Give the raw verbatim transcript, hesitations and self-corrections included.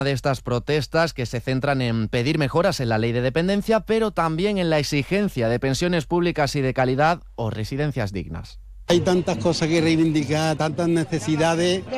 de estas protestas que se centran en pedir mejoras en la ley de dependencia, pero también en la exigencia de pensiones públicas y de calidad o residencias dignas. Hay tantas cosas que reivindicar, tantas necesidades